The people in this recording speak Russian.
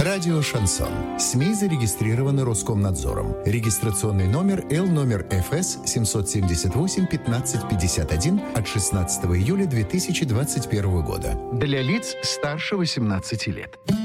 Радио «Шансон». СМИ зарегистрированы Роскомнадзором. Регистрационный номер Л ФС 778 1551 от 16 июля 2021 года. Для лиц старше 18 лет.